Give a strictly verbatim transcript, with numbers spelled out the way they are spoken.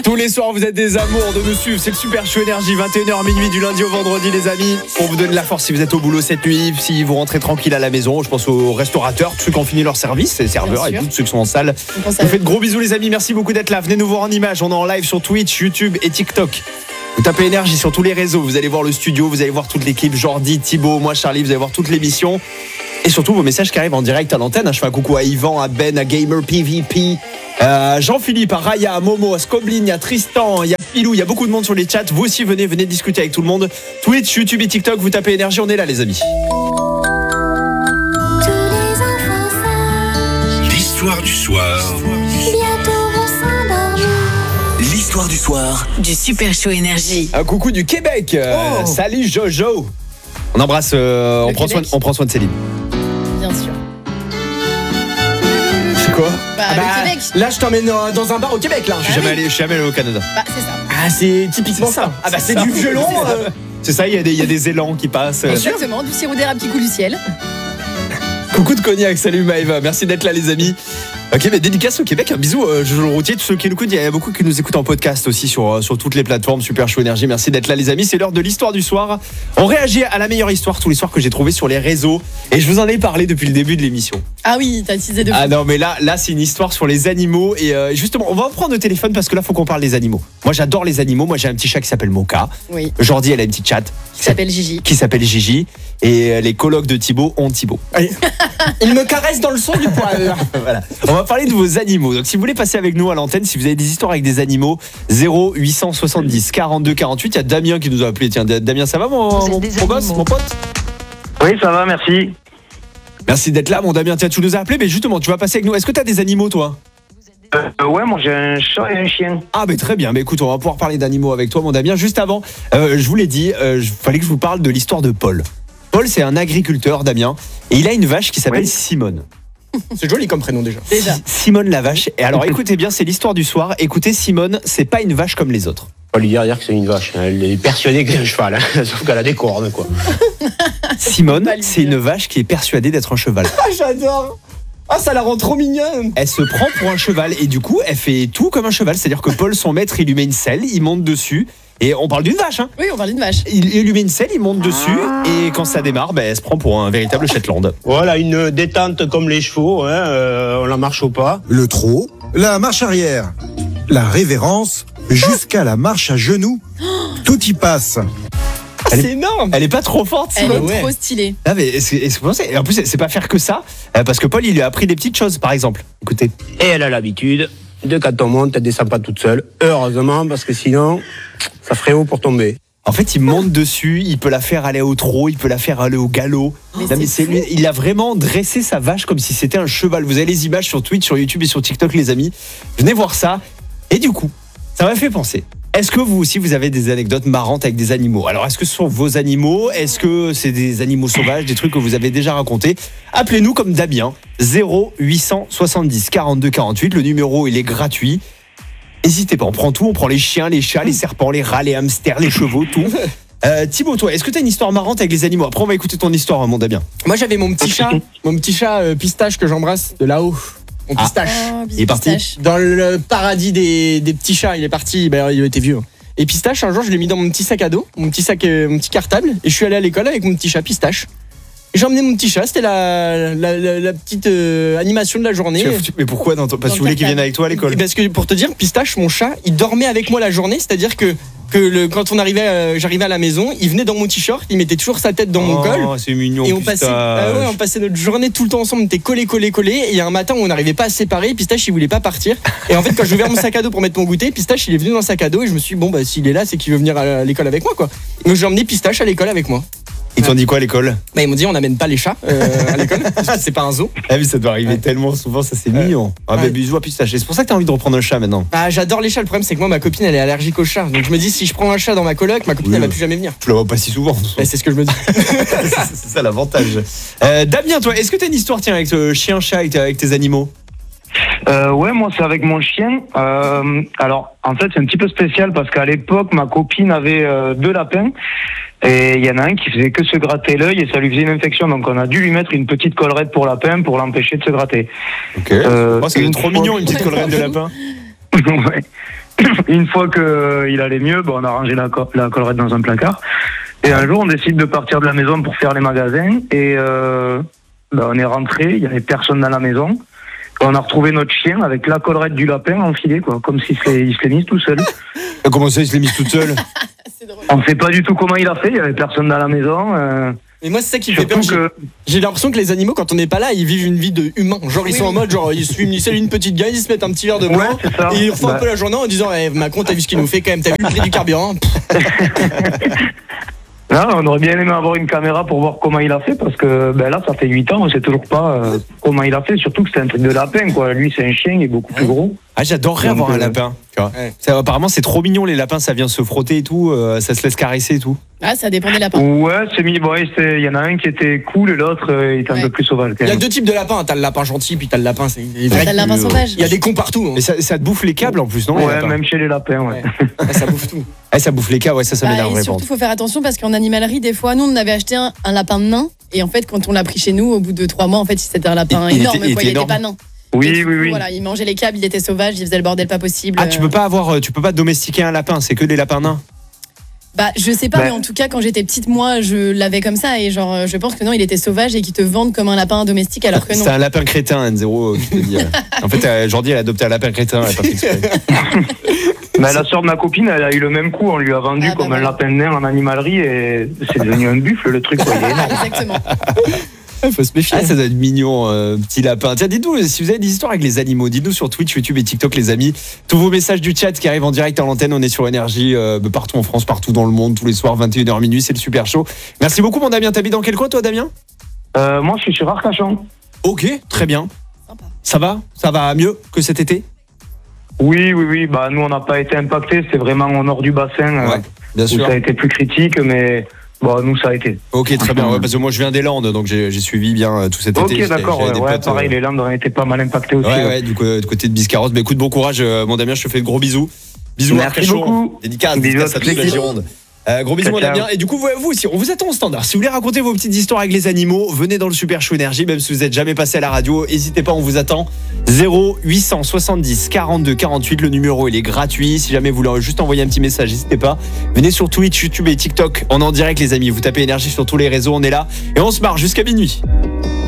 Tous les soirs, vous êtes des amours de nous suivre. C'est le Super Show Énergie, vingt et une heures minuit du lundi au vendredi, les amis. Pour vous donner de la force si vous êtes au boulot cette nuit, si vous rentrez tranquille à la maison. Je pense aux restaurateurs, tous ceux qui ont fini leur service, les serveurs et tous ceux qui sont en salle. Vous faites gros bisous, les amis. Merci beaucoup d'être là. Venez nous voir en images. On est en live sur Twitch, YouTube et TikTok. Vous tapez Énergie sur tous les réseaux. Vous allez voir le studio, vous allez voir toute l'équipe. Jordi, Thibaut, moi, Charlie. Vous allez voir toute l'émission. Et surtout vos messages qui arrivent en direct à l'antenne. Je fais un coucou à Yvan, à Ben, à Gamer P V P, à Jean-Philippe, à Raya, à Momo, à Scoblin, à Tristan, il y a Pilou, il y a beaucoup de monde sur les chats. Vous aussi venez, venez discuter avec tout le monde. Twitch, YouTube et TikTok, vous tapez Énergie, on est là les amis. L'histoire du soir. Bientôt on s'endort. L'histoire du soir. Du Super Show Énergie. Un coucou du Québec. Oh. Salut Jojo. On embrasse, euh, on, prend soin, on prend soin de Céline. Bien sûr. C'est quoi? Bah, Ah bah, le Québec. là, je t'emmène dans, dans un bar au Québec, là. Je suis jamais allé, je suis jamais allé au Canada. Bah, c'est ça. Ah, c'est typiquement C'est ça. ça. Ah bah, c'est C'est du ça. violon. C'est ça. euh, C'est ça, il y a des, il y a des élans qui passent. Exactement, du sirop d'érable qui coule du ciel. Coucou de cognac, salut Maëva, merci d'être là les amis. Ok, mais dédicace au Québec, un bisou euh, Jojo le routier, tous ceux qui nous écoutent, il y a beaucoup qui nous écoutent en podcast aussi sur, euh, sur toutes les plateformes, Super Show Énergie, merci d'être là les amis, c'est l'heure de l'histoire du soir. On réagit à la meilleure histoire tous les soirs que j'ai trouvée sur les réseaux et je vous en ai parlé depuis le début de l'émission. Ah oui, t'as teasé de fou. Ah non mais là, là c'est une histoire sur les animaux et euh, justement on va prendre le téléphone parce que là faut qu'on parle des animaux. Moi j'adore les animaux, moi j'ai un petit chat qui s'appelle Moka, Oui, Jordi elle a une petite chatte qui s'appelle Gigi. qui s'appelle Gigi et euh, les colocs de Thibaut ont Thibaut. Il me caresse dans le son du poil. Voilà. On va parler de vos animaux. Donc si vous voulez passer avec nous à l'antenne, si vous avez des histoires avec des animaux, zéro huit cent soixante-dix quarante-deux quarante-huit. Il y a Damien qui nous a appelé. Tiens, Damien, ça va mon, mon, mon boss, mon pote? Oui, ça va, merci. Merci d'être là, mon Damien. Tiens, tu nous as appelé, mais justement, tu vas passer avec nous. Est-ce que tu as des animaux, toi? Euh, ouais, moi j'ai un chat et un chien. Ah, mais très bien. Mais écoute, on va pouvoir parler d'animaux avec toi, mon Damien. Juste avant, euh, je vous l'ai dit, il euh, fallait que je vous parle de l'histoire de Paul. Paul, c'est un agriculteur, Damien, et il a une vache qui s'appelle Oui. Simone. C'est joli comme prénom déjà. Déjà. Simone la vache. Et alors, écoutez bien, c'est l'histoire du soir. Écoutez, Simone, c'est pas une vache comme les autres. On va lui dire, dire que c'est une vache. Elle est persuadée que c'est un cheval, hein. Sauf qu'elle a des cornes, quoi. Simone, Pas lui c'est dire. une vache qui est persuadée d'être un cheval. Ah, j'adore. Ah, ça la rend trop mignonne. Elle se prend pour un cheval et du coup, elle fait tout comme un cheval. C'est-à-dire que Paul, son maître, il lui met une selle, il monte dessus. Et on parle d'une vache, hein. Oui, on parle d'une vache. Il, il lui met une selle, il monte dessus. Et quand ça démarre, ben, elle se prend pour un véritable Shetland. Voilà, une détente comme les chevaux, hein. euh, on la marche au pas. Le trot, la marche arrière, la révérence, jusqu'à la marche à genoux. Tout y passe. Elle est- C'est énorme. Elle est pas trop forte, Elle Simone? est ouais. trop stylée. Ah, mais est-ce que- est-ce que vous pensez- et en plus, c'est pas faire que ça. euh, Parce que Paul, il lui a appris des petites choses, par exemple. Écoutez. Et elle a l'habitude de quand on monte, elle descend pas toute seule. Heureusement, parce que sinon, ça ferait haut pour tomber. En fait, il monte dessus, il peut la faire aller au trot, il peut la faire aller au galop. Mais Non, c'est mais c'est fou. lui, il a vraiment dressé sa vache comme si c'était un cheval. Vous avez les images sur Twitch, sur YouTube et sur TikTok, les amis. Venez voir ça. Et du coup, ça m'a fait penser. Est-ce que vous aussi, vous avez des anecdotes marrantes avec des animaux? Alors, est-ce que ce sont vos animaux? Est-ce que c'est des animaux sauvages, des trucs que vous avez déjà racontés? Appelez-nous comme Damien, zéro huit cent soixante-dix quarante-deux quarante-huit. Le numéro, il est gratuit. N'hésitez pas, on prend tout. On prend les chiens, les chats, les serpents, les rats, les hamsters, les chevaux, tout. Euh, Thibaut, toi, est-ce que tu as une histoire marrante avec les animaux? Après, on va écouter ton histoire, mon Damien. Moi, j'avais mon petit chat, mon petit chat euh, pistache que j'embrasse de là-haut. Mon Ah. pistache. Oh, Il est parti. pistache. Dans le paradis des, des petits chats, il est parti. Ben, il était vieux. Et pistache, un jour, je l'ai mis dans mon petit sac à dos, mon petit sac, euh, mon petit cartable, et je suis allé à l'école avec mon petit chat pistache. Et j'ai emmené mon petit chat, c'était la, la, la, la petite euh, animation de la journée. Tu l'as foutu- Mais pourquoi dans ton... Parce que tu voulais qu'il vienne avec toi à l'école? Et parce que pour te dire, pistache, mon chat, il dormait avec moi la journée, c'est-à-dire que que le, quand on arrivait, euh, j'arrivais à la maison, il venait dans mon t-shirt, il mettait toujours sa tête dans mon col. Oh, c'est mignon. Et on passait, ah ouais, on passait notre journée tout le temps ensemble, on était collés, collés, collés. Et il y a un matin où on n'arrivait pas à se séparer, Pistache il voulait pas partir. Et en fait, quand j'ai ouvert mon sac à dos pour mettre mon goûter, Pistache il est venu dans le sac à dos et je me suis dit, bon, bah s'il est là, c'est qu'il veut venir à l'école avec moi, quoi. Donc j'ai emmené Pistache à l'école avec moi. Ils t'ont dit quoi à l'école? Bah, ils m'ont dit, on n'amène pas les chats euh, à l'école, c'est pas un zoo. Ah oui, ça doit arriver Ouais. tellement souvent, ça c'est mignon. Ah bah Ouais. bisous à Pistache. Et c'est pour ça que t'as envie de reprendre un chat maintenant. Ah, j'adore les chats, le problème c'est que moi, ma copine elle est allergique aux chats. Donc je me dis, si je prends un chat dans ma coloc, ma copine Oui, elle va ouais. plus jamais venir. Tu la vois pas si souvent. Bah, c'est ce que je me dis. c'est c'est ça l'avantage. Euh, Damien, toi, est-ce que t'as une histoire tiens, avec ce chien, chat, avec, avec tes animaux? Euh, ouais, moi c'est avec mon chien. Euh, alors, en fait, c'est un petit peu spécial parce qu'à l'époque, ma copine avait euh, deux lapins. Et il y en a un qui faisait que se gratter l'œil et ça lui faisait une infection. Donc on a dû lui mettre une petite collerette pour lapin pour l'empêcher de se gratter. Ok. Euh, Oh, c'est une trop fois- mignon, une petite collerette de lapin. Ouais. une fois qu'il allait mieux, bon, on a rangé la, co- la collerette dans un placard. Et un jour, on décide de partir de la maison pour faire les magasins. Et euh, ben, on est rentré, il n'y avait personne dans la maison. Et on a retrouvé notre chien avec la collerette du lapin enfilée, quoi, comme s'il se l'est, il se l'est mis tout seul. Comment ça, il se l'est mis toute seule? C'est drôle. On ne sait pas du tout comment il a fait, il n'y avait personne dans la maison. Euh, Et moi, c'est ça qui me fait surtout peur. que... J'ai j'ai l'impression que les animaux, quand on n'est pas là, ils vivent une vie de humain. Genre, ils Oui, sont oui. en mode, genre, ils se fument, ils saluent une petite gueule, ils se mettent un petit verre de blanc. Ouais, c'est ça. Et ils refont Bah. un peu la journée en disant, eh, Macron, t'as vu ce qu'il nous fait quand même, t'as vu le prix du carburant? Non, on aurait bien aimé avoir une caméra pour voir comment il a fait, parce que ben là, ça fait huit ans, on sait toujours pas euh, comment il a fait, surtout que c'était un truc de lapin, quoi. Lui, c'est un chien, il est beaucoup plus gros. Ah, j'adorerais Donc, avoir un euh, lapin. Tu vois. Ouais. Ça, apparemment, c'est trop mignon, les lapins, ça vient se frotter et tout, euh, ça se laisse caresser et tout. Ah, ça dépend des lapins. Ouais, c'est mis. Bon, c'était- il y en a un qui était cool et l'autre euh, il était un Ouais. peu plus sauvage, quand Il y a même. deux types de lapins. T'as le lapin gentil, puis t'as le lapin, c'est c'est vrai T'as le que, lapin euh, sauvage. Il y a des cons partout. hein. Et ça, ça te bouffe les câbles en plus, non les Ouais, lapins même chez les lapins, ouais. Ouais. Ah, ça bouffe tout. Ah, ça bouffe les câbles, ouais, ça, ça Bah, m'énerverait. et par surtout, faut faire attention parce qu'en animalerie, des fois, nous, on avait acheté un, un lapin nain. Et en fait, quand on l'a pris chez nous, au bout de trois mois, en fait, c'était un lapin Il- il énorme. était- il quoi, était il était énorme. pas nain. Et Oui, du oui, coup, oui. Voilà, il mangeait les câbles, il était sauvage, il faisait le bordel pas possible. Ah, tu peux pas avoir, euh, tu peux pas domestiquer un lapin, c'est que des lapins nains. Bah, je sais pas, Bah. mais en tout cas, quand j'étais petite, moi, je l'avais comme ça. Et genre, je pense que non, il était sauvage et qu'ils te vendent comme un lapin domestique alors que non. C'est un lapin crétin, N zéro, tu peux dire. En fait, euh, Jordi, elle a adopté un lapin crétin, elle a pas fait exprès. Mais la sœur de ma copine, elle a eu le même coup. On lui a vendu Ah, bah, comme voilà. un lapin nain en animalerie et c'est devenu un buffle, le truc, quoi. Il est énorme. Exactement. Il faut se méfier. Ah, ça doit être mignon, euh, petit lapin. Tiens, dites-nous si vous avez des histoires avec les animaux. Dites-nous sur Twitch, YouTube et TikTok, les amis. Tous vos messages du chat qui arrivent en direct à l'antenne. On est sur Énergie euh, partout en France, partout dans le monde, tous les soirs, vingt et une heures minuit. C'est le super show. Merci beaucoup, mon Damien. T'habites dans quel coin, toi, Damien? Euh, moi, je suis sur Arcachon. Ok, très bien. Sympa. Ça va? Ça va mieux que cet été? Oui, oui, oui. Bah, nous, on n'a pas été impactés. C'est vraiment au nord du bassin euh, Ouais, bien où sûr. ça a été plus critique, mais bon, nous, ça a été. Ok, très bien. Ouais, parce que moi, je viens des Landes, donc j'ai j'ai suivi bien euh, tout cet Ok, été. J'étais- d'accord. j'avais Ouais, des ouais, potes, pareil, euh, les Landes ont été pas mal impactés aussi. Ouais, ouais. ouais, du, co- du côté de Biscarrosse. Mais écoute, bon courage, euh, mon Damien. Je te fais de gros bisous. Bisous, Merci Arcachon. beaucoup. Dédicace, Bisous dédicace à à toute tous. la Gironde. Euh, gros bisous, Ciao, mon ciao. Damien. Et du coup, vous, vous aussi, on vous attend au standard. Si vous voulez raconter vos petites histoires avec les animaux, venez dans le Super Show Énergie, même si vous n'êtes jamais passé à la radio. N'hésitez pas, on vous attend. zéro huit cent soixante-dix quarante-deux quarante-huit. Le numéro, il est gratuit. Si jamais vous voulez juste envoyer un petit message, n'hésitez pas. Venez sur Twitch, YouTube et TikTok. On est en direct, les amis. Vous tapez Énergie sur tous les réseaux. On est là. Et on se marre jusqu'à minuit.